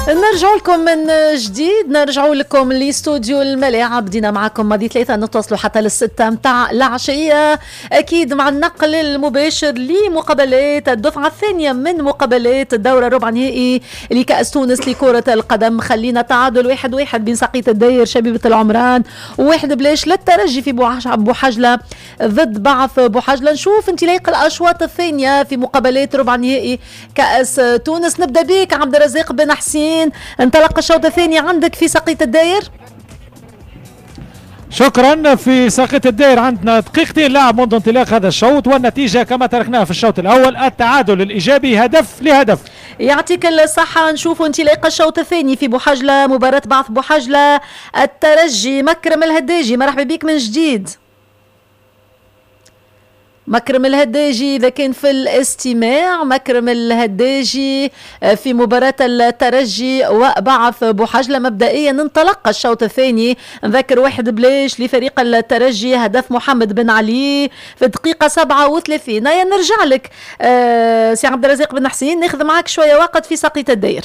نرجع لكم من جديد، نرجع لكم لاستوديو الملاعب. بدينا معكم ماضي 3 نتواصلوا حتى للستة متاع العشية، أكيد مع النقل المباشر لمقابلات الدفعة الثانية من مقابلات الدورة ربع نهائي لكأس تونس لكرة القدم. خلينا تعادل 1-1 بين سقية الداير شبيبة العمران و1-0 للترجي في بوحجلة ضد بعث بوحجلة. نشوف انطلاق الأشواط الثانية في مقابلات ربع نهائي كأس تونس. نبدأ بك عبد الرزاق بن حسين، انطلق الشوط الثاني عندك في سقية الداير. شكرا. في ساقية الداير عندنا دقيقتين لعب منذ انطلاق هذا الشوط، والنتيجة كما تركناها في الشوط الأول التعادل الإيجابي 1-1. يعطيك الصحة. نشوف انطلاق الشوط الثاني في بوحجلة، مباراة بعث بوحجلة الترجي. مكرم الهداجي، مرحبا بك من جديد. مكرم الهداجي إذا كان في الاستماع، مكرم الهداجي في مباراة الترجي وبعث بوحجلة. مبدئيا انطلق الشوط الثاني، نذكر 1-0 لفريق الترجي، هدف محمد بن علي في الدقيقة 37. نرجع لك سي عبد الرزاق بن حسين، ناخذ معك شوية وقت في سقية الداير.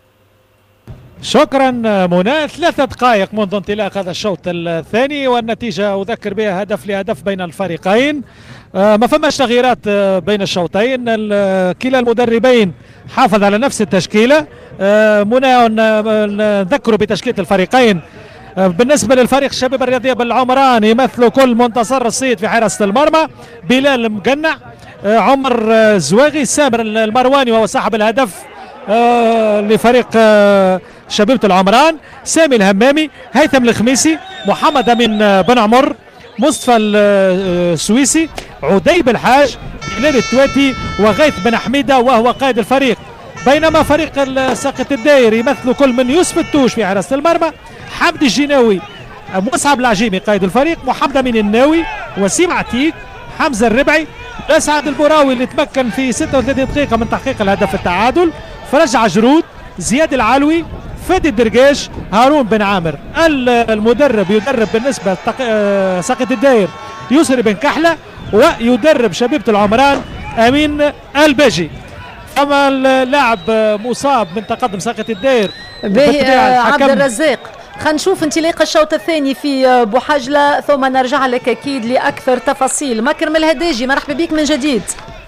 شكرا منى. 3 دقائق منذ انطلاق هذا الشوط الثاني، والنتيجة أذكر بها 1-1 بين الفريقين. ما فماش تغييرات بين الشوطين، كلا المدربين حافظ على نفس التشكيلة. منى نذكروا بتشكيلة الفريقين. بالنسبة للفريق الشباب الرياضية بالعمران يمثلوا كل منتصر الصيد في حراسة المرمى، بلال مقنع، عمر زواغي، سامر المرواني وهو صاحب الهدف لفريق شبيبة العمران، سامي الهمامي، هيثم الخميسي، محمد أمين بن عمر، مصطفى السويسي، عديب الحاج، هلال التواتي، وغيث بن حميدة وهو قائد الفريق. بينما فريق ساقية الداير يمثل كل من يوسف التوش في حراسة المرمى، حمد الجناوي، مصعب العجيمي قائد الفريق، محمد أمين الناوي، وسيم عتيق، حمزة الربعي، أسعد البراوي اللي تمكن في 36 دقيقة من تحقيق الهدف التعادل، فرج عجرود، زياد العلوي، فادي الدرقاش، هارون بن عامر. المدرب يدرب بالنسبة ساقية الداير يسري بن كحلة، ويدرب شبيبة العمران أمين الباجي. أما اللاعب مصاب من تقدم ساقية الداير عبد الرزاق. خلينا نشوف انطلاق الشوط الثاني في بوحجلة ثم نرجع لك أكيد لأكثر تفاصيل. مكرم الهداجي، مرحبا بك من جديد.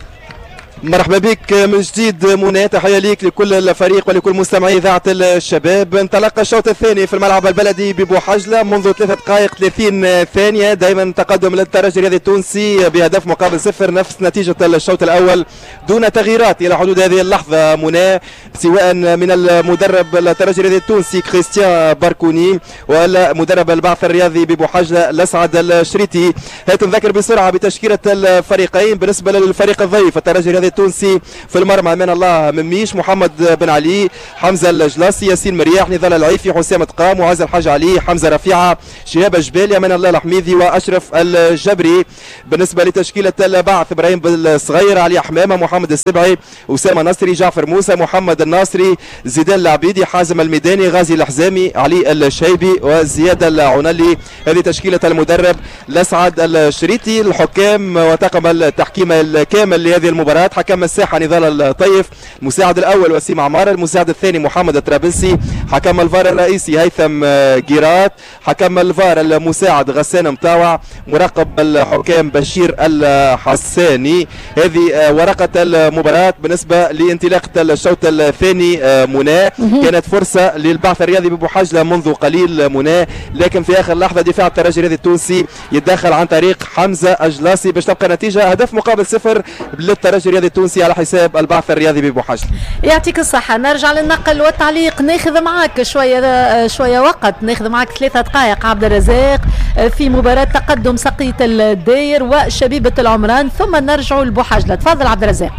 مرحبا بك من جديد منى، تحية ليك لكل الفريق ولكل مستمعي إذاعة الشباب. انطلق الشوط الثاني في الملعب البلدي ببوحجلة منذ 3 دقائق 30 ثانية، دائما تقدم للترجي الرياضي التونسي بهدف مقابل 0، نفس نتيجة الشوط الأول دون تغييرات إلى حدود هذه اللحظة منى، سواء من المدرب الترجي الرياضي التونسي كريستيان باركوني ولا مدرب البعث الرياضي ببوحجلة الأسعد الشريتي. هات نذكر بسرعة بتشكيلة الفريقين. بالنسبة للفريق الضيف الترجي الرياضي التونسي في المرمى امان الله مميش، محمد بن علي، حمزه الجلاصي، ياسين مرياح، نضال العيفي، حسام تقام، معز الحاج علي، حمزه رفيعه، شهاب الجبالي، امان الله الحميدي، واشرف الجبري. بالنسبه لتشكيله البعث ابراهيم بالصغير، علي حمامه، محمد السبعي، اسامه نصري، جعفر موسى، محمد الناصري، زيدان العبيدي، حازم الميداني، غازي الحزامي، علي الشيبي، وزياد العنلي. هذه تشكيله المدرب الاسعد الشريتي. الحكام وطاقم التحكيم الكامل لهذه المباراه: حكم الساحه نضال الطيف، المساعد الاول وسيم عمار، المساعد الثاني محمد الطرابلسي، حكم الفار الرئيسي هيثم جيرات، حكم الفار المساعد غسان مطاوع، مراقب الحكام بشير الحساني. هذه ورقه المباراه بالنسبه لانطلاقه الشوط الثاني منى. كانت فرصه للبعث الرياضي ببوحجلة منذ قليل منى، لكن في اخر لحظه دفاع الترجي الرياضي التونسي يتدخل عن طريق حمزه الجلاصي باش تبقى نتيجه هدف مقابل 0 للترجي الرياضي التونسي على حساب البعث الرياضي ببوحجلة. يعطيك الصحة. نرجع للنقل والتعليق، ناخذ معك شوية وقت، ناخذ معك 3 دقائق عبد الرزاق في مباراة تقدم سقية الداير وشبيبة العمران، ثم نرجع لبوحجلة. تفضل عبد الرزاق.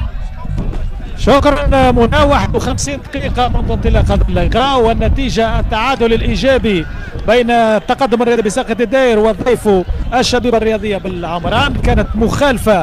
شكرا منى. 51 دقيقة منذ انطلاق هذا اللقاء، والنتيجة التعادل الإيجابي بين التقدم الرياضي بساقية الداير وضيفه الشبيبة الرياضية بالعمران. كانت مخالفة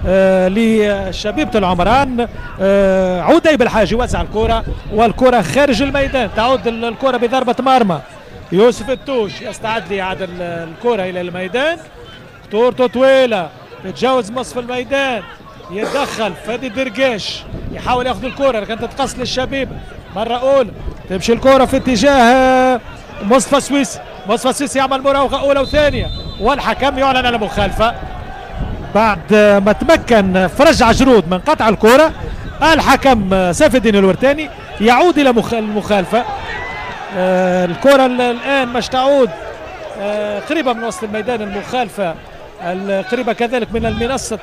لشبيبة العمران، عديب الحاج يوزع الكرة والكرة خارج الميدان، تعود الكرة بضربة مرمى. يوسف التوش يستعد لإعادة الكرة إلى الميدان، خطورته طويلة، تتجاوز نصف الميدان، يتدخل فادي الدرقاش يحاول ياخذ الكرة لكن تتقص للشبيبة مرة أولى، تمشي الكرة في اتجاه مصطفى سويسي. مصطفى سويسي يعمل مراوغة أولى وثانية والحكم يعلن على مخالفة بعد ما تمكن فرج عجرود من قطع الكرة. الحكم سيف الدين الورتاني يعود إلى المخالفة. الكرة الآن مش تعود قريبة من وسط الميدان. المخالفة قريبة كذلك من المنصة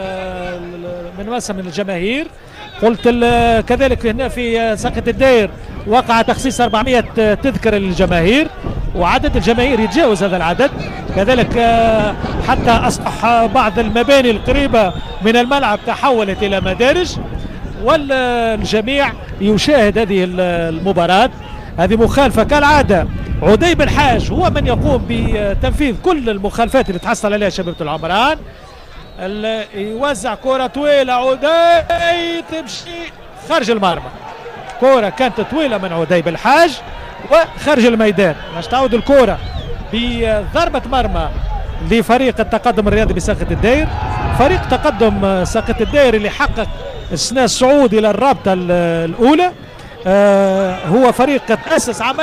من الجماهير. قلت كذلك هنا في ساقة الداير وقع تخصيص 400 تذكرة للجماهير وعدد الجماهير يتجاوز هذا العدد. كذلك حتى أصبح بعض المباني القريبة من الملعب تحولت إلى مدارج والجميع يشاهد هذه المباراة. هذه مخالفة كالعادة. عدي بن حاج هو من يقوم بتنفيذ كل المخالفات اللي تحصل عليها شبيبة العمران. يوزع كرة طويلة عدي تمشي خارج المرمى. كرة كانت طويلة من عدي بن حاج وخارج الميدان. باش تعود الكرة بضربة مرمى لفريق التقدم الرياضي بساقة الداير. فريق تقدم ساقة الداير اللي حقق الصعود إلى الرابطة الأولى هو فريق تأسس عام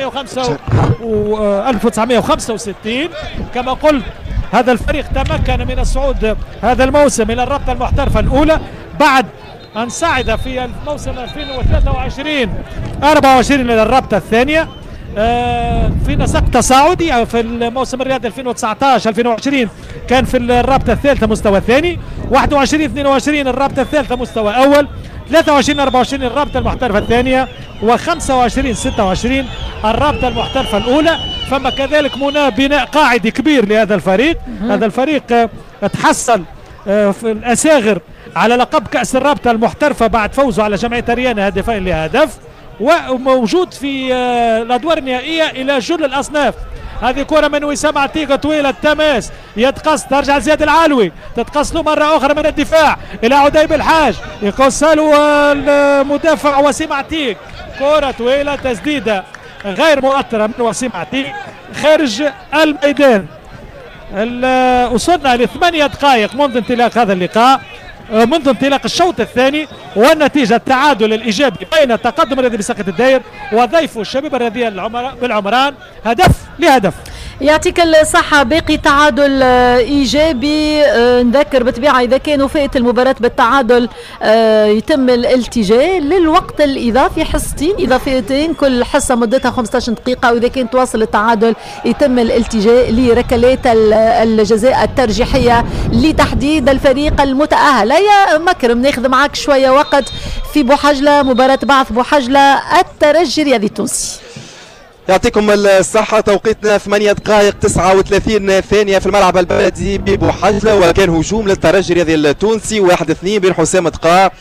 1965 كما قلت. هذا الفريق تمكن من الصعود هذا الموسم إلى الرابطة المحترفة الأولى بعد أن صعد في الموسم 2023-24 إلى الرابطة الثانية في نسق تصاعدي. في الموسم الرياضي 2019-2020 كان في الرابطة الثالثة مستوى ثاني. 21-22 الرابطة الثالثة مستوى أول. 23-24 الرابطة المحترفة الثانية. و25-26 الرابطة المحترفة الأولى. فما كذلك بناء قاعدي كبير لهذا الفريق. هذا الفريق تحصل في الأساغر على لقب كأس الرابطة المحترفة بعد فوزه على جمعية ريانا هدفين لهدف وموجود في الأدوار النهائية إلى جل الأصناف. هذه كرة من وسام عتيقة طويلة التماس يتقص ترجع زياد العلوي تتقص له مرة أخرى من الدفاع إلى عدي بالحاج يقصها له المدافع وسيم عتيق. كرة طويلة تسديدة غير مؤثرة من وسيم عتيق خارج الميدان. وصلنا ل8 دقائق منذ انطلاق هذا اللقاء منذ انطلاق الشوط الثاني والنتيجة التعادل الإيجابي بين التقدم الرياضي بساقة الداير وضيفه الشبيبة الرياضية بالعمران هدف لهدف. يعطيك الصحة. باقي تعادل إيجابي. نذكر بالطبيعة إذا كانوا فات المباراة بالتعادل يتم الالتجاء للوقت الإضافي حصتين إضافيتين كل حصة مدتها 15 دقيقة. وإذا كان تواصل التعادل يتم الالتجاء لركلات الجزاء الترجيحية لتحديد الفريق المتأهل. يا مكرم ناخذ معك شوية وقت في بوحجلة مباراة بعث بوحجلة الترجي الرياضي التونسي. يعطيكم الصحة. توقيتنا 8 دقائق 39 ثانية في الملعب البلدي ببوحجلة وكان هجوم للترجي الرياضي التونسي 1-2 بين حسام تقاع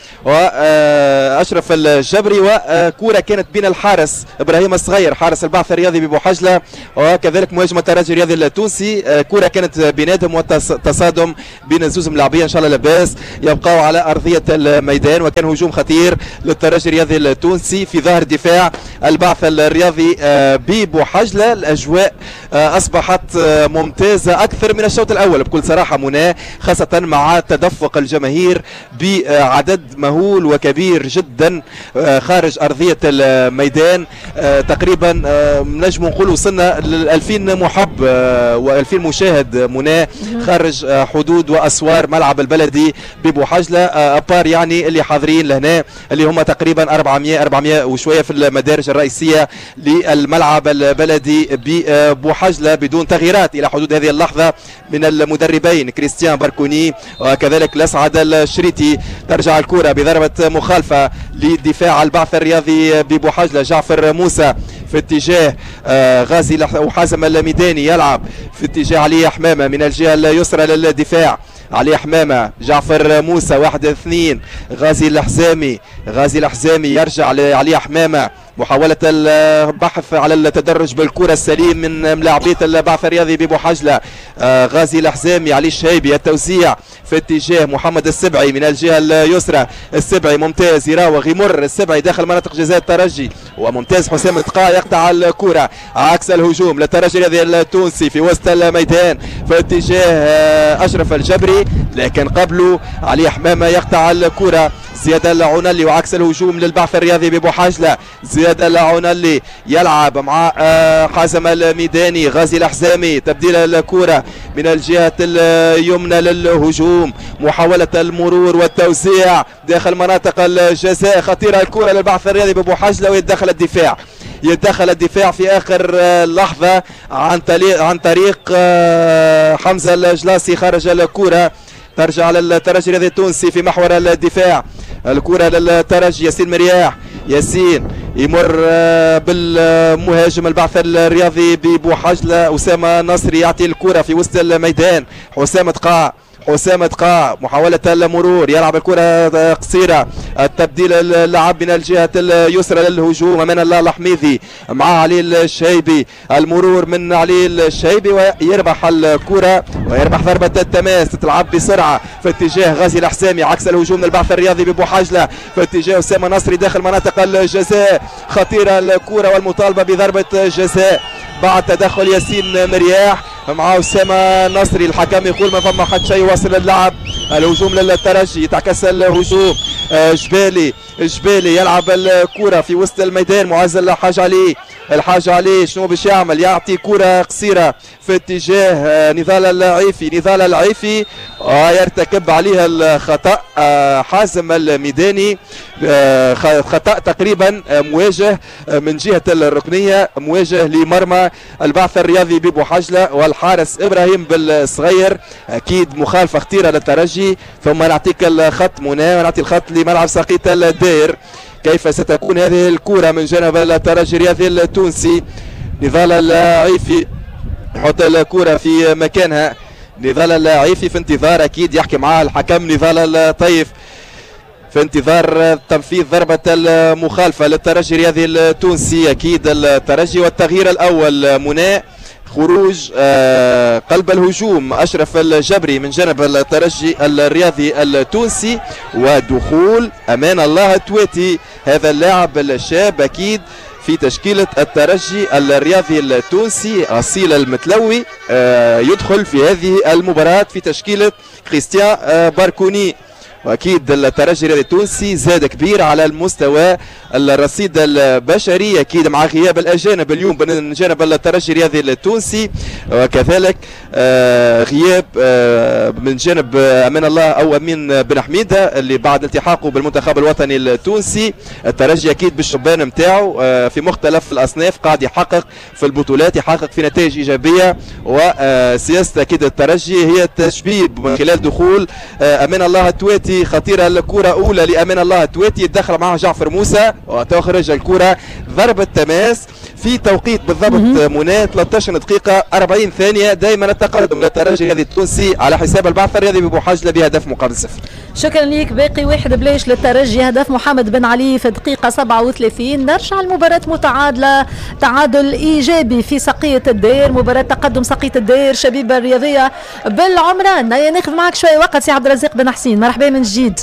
وأشرف الجبري وكورة كانت بين الحارس إبراهيم الصغير حارس البعث الرياضي ببوحجلة وكذلك مهاجم الترجي الرياضي التونسي. كورة كانت بيناتهم وتصادم بين زوز ملاعبين إن شاء الله لاباس يبقوا على أرضية الميدان وكان هجوم خطير للترجي الرياضي التونسي في ظهر دفاع البعث الرياضي ببوحجلة. الأجواء أصبحت ممتازة أكثر من الشوط الأول بكل صراحة منى خاصة مع تدفق الجماهير بعدد مهول وكبير جدا خارج أرضية الميدان. تقريبا نجم نقول وصلنا ل2000 محب و2000 مشاهد منى خارج حدود وأسوار ملعب البلدي ببوحجلة أبار يعني اللي حاضرين لهنا اللي هم تقريبا 400 وشوية في المدارج الرئيسية للملعب البلدي ببوحجلة بدون تغييرات إلى حدود هذه اللحظة من المدربين كريستيان باركوني وكذلك الأسعد الشريتي. ترجع الكرة بضربة مخالفة لدفاع البعث الرياضي ببوحجلة. جعفر موسى في اتجاه غازي وحازم الميداني يلعب في اتجاه علي حمامة من الجهة اليسرى للدفاع. علي حمامة جعفر موسى 1-2 غازي الحزامي يرجع لعلي حمامة. محاولة البحث على التدرج بالكرة السليم من لاعبية البعث الرياضي ببوحجلة. غازي الحزامي علي الشهيبي التوزيع في اتجاه محمد السبعي من الجهة اليسرى. السبعي ممتاز يراوغ يمر السبعي داخل مناطق جزاء الترجي وممتاز حسام تقاع يقطع الكرة عكس الهجوم للترجي الرياضي التونسي في وسط الميدان في اتجاه أشرف الجبري لكن قبله علي حمامة يقطع الكرة زياد العنلي وعكس الهجوم للبعث الرياضي ببوحجلة. زياد العنلي يلعب مع حازم الميداني. غازي الحزامي تبديل الكرة من الجهة اليمنى للهجوم، محاولة المرور والتوزيع داخل مناطق الجزاء. خطيرة الكرة للبعث الرياضي ببوحجلة ويتدخل الدفاع. يتدخل الدفاع في اخر لحظه عن طريق حمزه الجلاصي. خرج الكره ترجع للترجي الرياضي التونسي في محور الدفاع. الكره للترجي ياسين مرياح. ياسين يمر بالمهاجم البعث الرياضي ببوحجلة أسامة نصري يعطي الكره في وسط الميدان. حسام تقاع محاولة المرور يلعب الكرة قصيرة. التبديل اللعب من الجهة اليسرى للهجوم أمان الله الحميدي مع علي الشيبي. المرور من علي الشيبي ويربح الكرة ويربح ضربة التماس. تلعب بسرعة في اتجاه غازي الحسامي عكس الهجوم للبعث الرياضي ببوحجلة في اتجاه أسامة نصري داخل مناطق الجزاء. خطيرة الكرة والمطالبة بضربة جزاء بعد تدخل ياسين مرياح مع أسامة نصري. الحكم يقول ما فما حد شيء واصل اللعب. الهجوم للترجي يتعكس الهجوم. جبالي يلعب الكرة في وسط الميدان. معز الحاج علي شنو باش يعمل؟ يعطي كرة قصيرة في اتجاه نضال العيفي يرتكب عليها الخطأ حازم الميداني. خطأ تقريبا مواجه من جهة الركنية مواجه لمرمى البعث الرياضي ببوحجلة والحارس إبراهيم بالصغير. أكيد مخالفة خطيرة للترجي. ثم نعطيك الخط منى ونعطي الخط لملعب ساقية الدير. كيف ستكون هذه الكرة من جانب الترجي الرياضي التونسي؟ نضال العيفي يحط الكرة في مكانها. نضال العيفي في انتظار أكيد يحكي معاه الحكم نضال الطيف في انتظار تنفيذ ضربة المخالفة للترجي الرياضي التونسي. أكيد الترجي والتغيير الأول منى خروج قلب الهجوم أشرف الجبري من جانب الترجي الرياضي التونسي ودخول أمان الله التواتي هذا اللاعب الشاب أكيد في تشكيلة الترجي الرياضي التونسي. أصيل المتلوي يدخل في هذه المباراة في تشكيلة كريستيان باركوني. واكيد الترجي الرياضي التونسي زاد كبير على المستوى الرصيد البشري اكيد مع غياب الاجانب اليوم من جانب الترجي الرياضي التونسي وكذلك غياب من جانب امان الله او امين بن حميده اللي بعد التحاقه بالمنتخب الوطني التونسي. الترجي اكيد بالشبان نتاعو في مختلف الاصناف قاعد يحقق في البطولات يحقق في نتائج ايجابيه وسياسه اكيد الترجي هي التشبيب من خلال دخول امان الله التواتي. خطيرة الكرة أولى لأمان الله التواتي يتدخل معها جعفر موسى وتخرج الكرة ضربة تماس في توقيت بالضبط منى 13 دقيقة 40 ثانية. دائما التقدم للترجي الرياضي التونسي على حساب البعث الرياضي ببوحجلة بهدف مقابل صفر. شكرا ليك. باقي 1-0 للترجي هدف محمد بن علي في دقيقة 37. نرجع المباراة متعادلة تعادل إيجابي في ساقية الدير. مباراة تقدم ساقية الدير شبيبة الرياضية بالعمران. ناخذ معك شوية وقت سي عبد الرزاق بن حسين. مرحبا من جديد.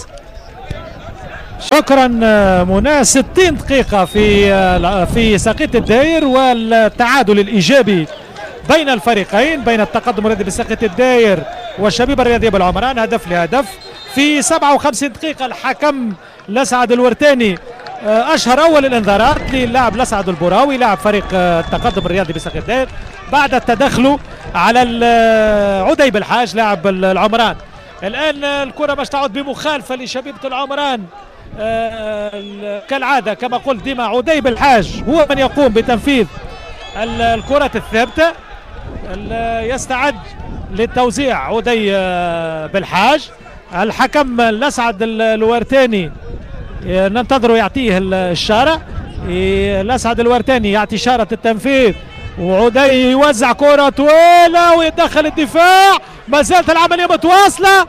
شكرا منى. 60 دقيقة في ساقية الداير والتعادل الإيجابي بين الفريقين بين التقدم الرياضي بساقية الداير والشبيبة الرياضية بالعمران هدف لهدف. في 57 دقيقة الحكم لسعد الورتاني أشهر أول الإنذارات للاعب لسعد البراوي لاعب فريق التقدم الرياضي بساقية الداير بعد التدخل على عديب الحاج لاعب العمران. الآن الكرة باش تعود بمخالفة لشبيبة العمران كالعادة كما قلت ديما عديب الحاج هو من يقوم بتنفيذ الكرة الثابتة. يستعد للتوزيع عدي بالحاج. الحكم لسعد الورتاني ننتظره يعطيه الشارع. لسعد الورتاني يعطي إشارة التنفيذ وعدي يوزع كرة طويلة ويتدخل الدفاع. ما زالت العملية متواصلة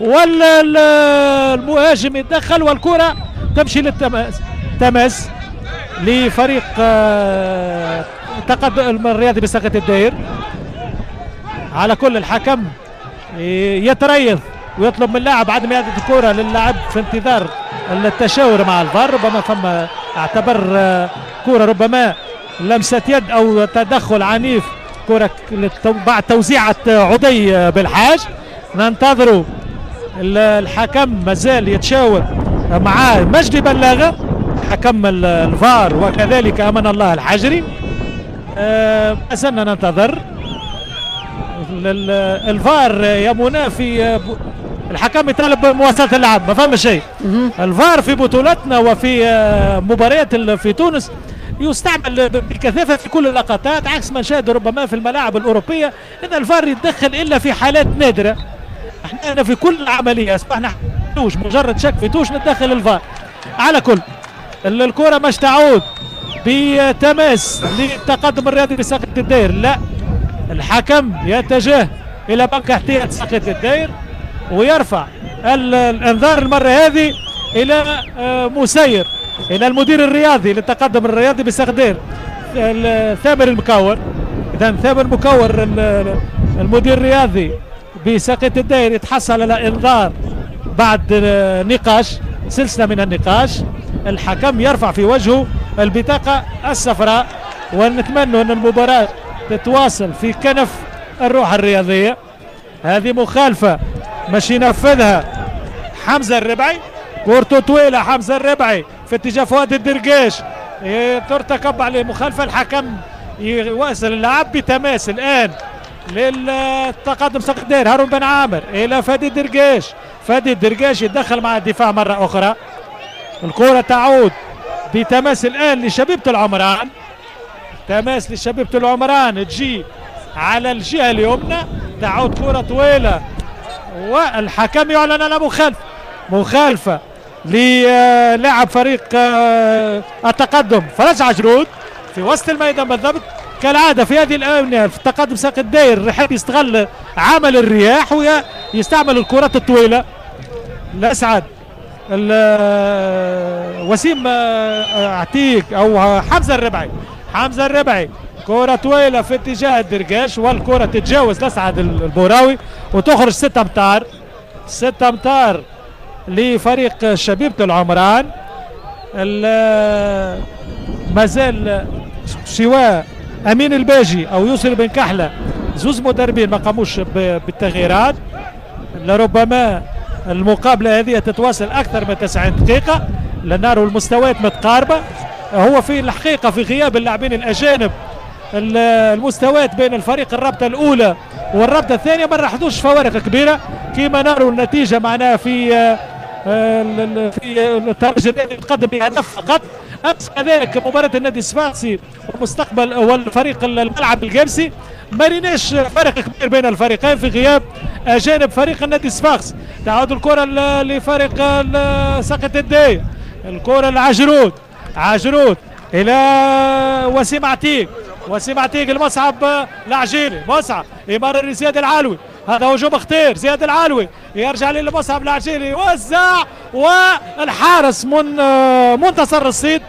والمهاجم يتدخل والكرة تمشي للتماس لفريق تقدم الرياضي بساقية الداير. على كل الحكم يتريث ويطلب من اللاعب عدم إعادة الكرة للاعب في انتظار التشاور مع الفار. ربما ثم اعتبر كرة ربما لمسة يد أو تدخل عنيف كرة بعد توزيعة عدي بالحاج. ننتظروا الحكم مازال يتشاور معاه مجدي بلاغه حكم الفار وكذلك امان الله الحجري. ما زلنا ننتظر الفار يا منى. في الحكم يطالب بمواصله اللعب، ما فهم شيء. الفار في بطولتنا وفي مباريات في تونس يستعمل بكثافه في كل اللقطات، عكس ما نشاهد ربما في الملاعب الاوروبيه ان الفار يتدخل الا في حالات نادره. احنا في كل العمليه اصبحنا مجرد شك في توش نتدخل الفار. على كل الكره مش تعود بتماس للتقدم الرياضي بساقط الداير، لا الحكم يتجه الى بنك احتياط ساقط الداير ويرفع الانذار المره هذه الى مسير، الى المدير الرياضي للتقدم الرياضي بساقط الداير ثامر المكور. اذا ثامر المكور المدير الرياضي بساقط الداير يتحصل على انذار بعد نقاش، سلسله من النقاش. الحكم يرفع في وجهه البطاقه الصفراء، ونتمنى ان المباراه تتواصل في كنف الروح الرياضيه. هذه مخالفه مش ينفذها حمزه الربعي، كورته طويله حمزه الربعي في اتجاه فؤاد الدرقاش، ترتكب عليه مخالفه. الحكم يواصل اللعب بتماس الان للتقدم ساقط الداير هارون بن عامر الى فادي الدرقاش. فادي الدرقاش يتدخل مع الدفاع مره اخرى. الكره تعود بتماس الان لشبيبه العمران، تماس لشبيبه العمران تجي على الجهه اليمنى، تعود كره طويله والحكم يعلن على مخالفه للاعب فريق التقدم فرج عجرود في وسط الميدان بالضبط. كالعاده في هذه الاونه في التقدم ساقط الداير يحب يستغل عمل الرياح ويستعمل الكرات الطويله. الاسعد وسيم عتيق او حمزه الربعي كرة طويلة في اتجاه الدرقاش، والكرة تتجاوز الاسعد البوراوي وتخرج 6 امتار. 6 امتار لفريق شبيبة العمران. ما زال سواء امين الباجي او يوسف بن كحله زوز مدربين ما قاموش بالتغييرات. لربما المقابله هذه تتواصل اكثر من 90 دقيقه لان المستويات متقاربه. هو في الحقيقه في غياب اللاعبين الاجانب المستويات بين الفريق الرابطه الاولى والرابطه الثانيه ما راحتوش فوارق كبيره كما نروا النتيجه معناها في الترجي الذي يتقدم بهدف فقط. امس كذلك مباراه النادي الصفاقسي ومستقبل والفريق الملعب الجامسي ما ريناش فرق كبير بين الفريقين في غياب اجانب فريق النادي الصفاقسي. تعود الكره لفريق ساقط الداير، الكره لعجرود الى وسيم عتيق المصعب العجيلي، مصعب يمرر لزياد العلوي، هذا هجوم خطير. زياد العلوي يرجع للمصعب العجيلي يوزع، والحارس منتصر الصيد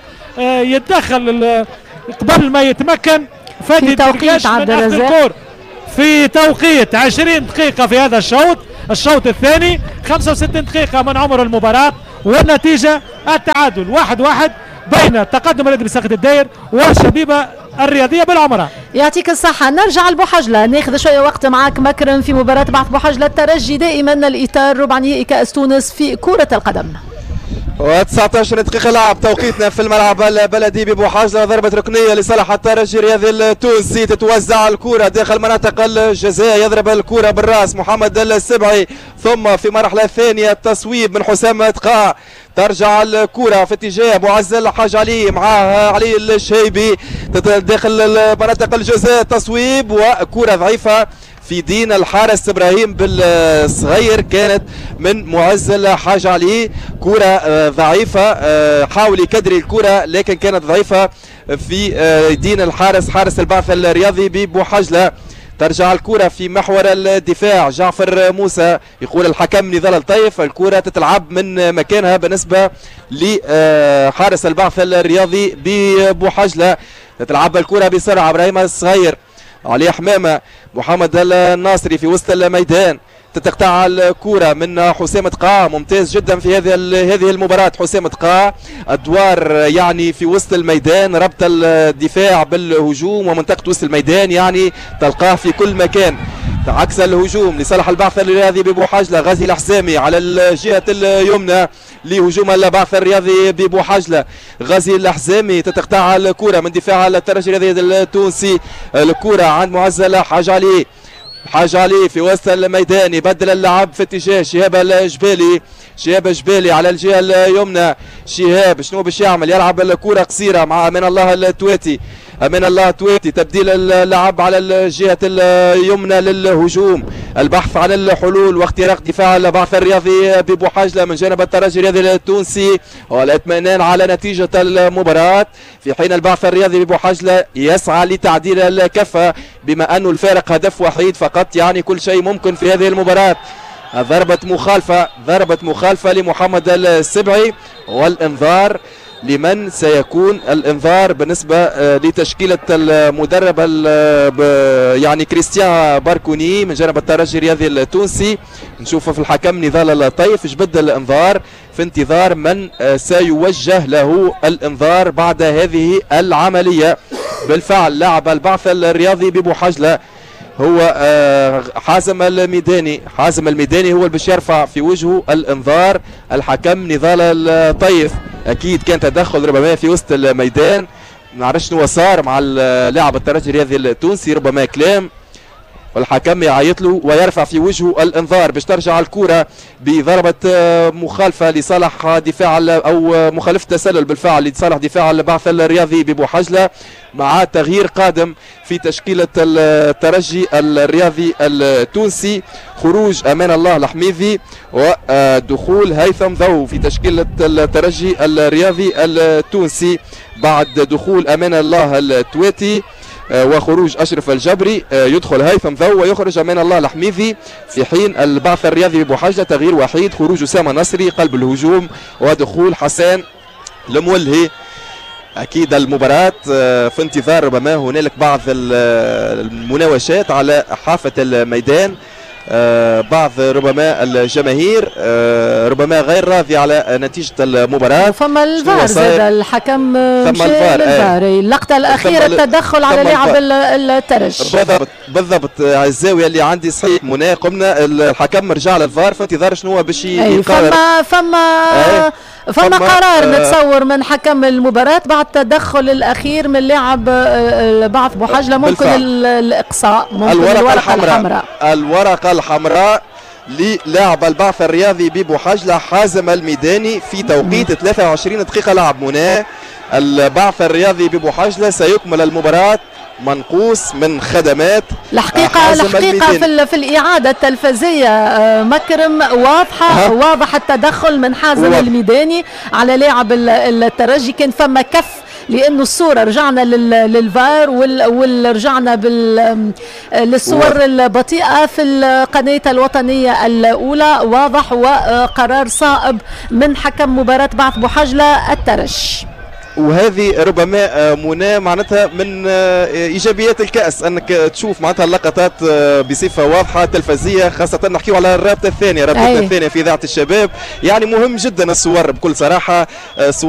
يتدخل قبل ما يتمكن فادي الدرقاش من اخذ الكور في توقيت 20 دقيقة في هذا الشوط الثاني، 65 دقيقة من عمر المباراة، والنتيجة التعادل 1-1 بين التقدم الذي بساقط الداير والشبيبة الرياضية بالعمران. يعطيك الصحة. نرجع لبوحجلة، ناخذ شوية وقت معك مكرم في مباراة بعث بوحجلة الترجي، دائما الإطار ربع نهائي كأس تونس في كرة القدم. و19 دقيقة لعب توقيتنا في الملعب البلدي ببوحجلة. ضربة ركنية لصالح الترجي الرياضي التونسي، تتوزع الكرة داخل مناطق الجزاء، يضرب الكرة بالراس محمد السبعي، ثم في المرحلة الثانية التصويب من حسام تقاع. ترجع الكرة في اتجاه ابو عز الحاج علي معاه علي الشهيبي داخل مناطق الجزاء، تصويب وكرة ضعيفة في دين الحارس ابراهيم بالصغير، كانت من معز الحاج علي. كرة ضعيفة، حاول يكدري الكرة لكن كانت ضعيفة في دين الحارس حارس البعث الرياضي ببوحجلة. ترجع الكرة في محور الدفاع، جعفر موسى يقول الحكم نضال الطيف، الكرة تتلعب من مكانها بالنسبة لحارس البعث الرياضي ببوحجلة. تتلعب الكرة بسرعة، ابراهيم الصغير علي حمامة، محمد الناصري في وسط الميدان، تتقطع الكرة من حسام تقاع، ممتاز جدا في هذه المباراة. حسام تقاع ادوار يعني في وسط الميدان، ربط الدفاع بالهجوم ومنطقة وسط الميدان، يعني تلقاه في كل مكان. عكس الهجوم لصالح البعث الرياضي ببوحجله. غازي الحزامي على الجهه اليمنى لهجوم البعث الرياضي ببوحجله. غازي الحزامي تتقطع الكره من دفاع الترجي الرياضي التونسي. الكره عند معزل حاج علي. حاج علي في وسط الميدان يبدل اللعب في اتجاه شهاب الجبالي. شهاب الجبالي على الجهه اليمنى. شهاب شنو باش يعمل؟ يلعب الكره قصيره مع امان الله التواتي. امان الله التواتي تبديل اللعب على الجهه اليمنى للهجوم. البحث عن الحلول واختراق دفاع البعث الرياضي ببوحجله من جانب الترجي الرياضي التونسي والاطمئنان على نتيجه المباراه، في حين البعث الرياضي ببوحجله يسعى لتعديل الكفه بما انه الفارق هدف وحيد فقط، يعني كل شيء ممكن في هذه المباراه. ضربة مخالفة لمحمد السبعي، والانذار لمن سيكون الانذار بالنسبة لتشكيلة المدرب يعني كريستيان باركوني من جانب الترجي الرياضي التونسي. نشوف في الحكم نضال الطيف جبد الانذار في انتظار من سيوجه له الانذار بعد هذه العملية. بالفعل لاعب البعث الرياضي ببوحجله هو حازم الميداني هو اللي باش يرفع في وجهه الانذار. الحكم نضال الطيف اكيد كان تدخل ربما في وسط الميدان، ما نعرفش شنو صار مع لاعب الترجي الرياضي التونسي، ربما كلام، والحكم يعيط له ويرفع في وجهه الانذار باش ترجع الكره بضربه مخالفه لصالح دفاع او مخالفه تسلل بالفعل لصالح دفاع البعث الرياضي ببوحجله، مع تغيير قادم في تشكيله الترجي الرياضي التونسي. خروج امان الله الحميدي ودخول هيثم ضو في تشكيله الترجي الرياضي التونسي بعد دخول امان الله التواتي وخروج اشرف الجبري. يدخل هيثم ضو ويخرج امان الله الحميدي، في حين البعث الرياضي ببوحجله تغيير وحيد، خروج اسامه نصري قلب الهجوم ودخول حسان المولهي. اكيد المباراة في انتظار ربما هنالك بعض المناوشات على حافة الميدان. بعض ربما الجماهير ربما غير راضي على نتيجة المباراة. فما الفار زاد الحكم مشى للفار اللقطة الأخيرة التدخل على لاعب الترجي. بالضبط الزاوية اللي عندي صحيح منى قمنا الحكم رجع للفار في انتظار شنو هو باش يقرر. فما قرار نتصور من حكم المباراة بعد التدخل الأخير من لاعب بعث بوحجله، ممكن الإقصاء، ممكن الورقة الحمراء للاعب البعث الرياضي ببوحجله حازم الميداني في توقيت 23 دقيقة لعب. منى البعث الرياضي ببوحجله سيكمل المباراة منقوص من خدمات. الحقيقة في الإعادة التلفزية مكرم واضح التدخل من حازم الميداني على لاعب الترجي. كان فما كف لأنه الصورة رجعنا للفار ورجعنا للصور البطيئة في القناة الوطنية الأولى. واضح وقرار صائب من حكم مباراة بعث بوحجله الترجي. وهذه ربما منى معناتها من ايجابيات الكاس انك تشوف معناتها اللقطات بصفه واضحه تلفزيه، خاصه نحكيو على الرابطه الثانيه في اذاعه الشباب. يعني مهم جدا الصور بكل صراحه، صور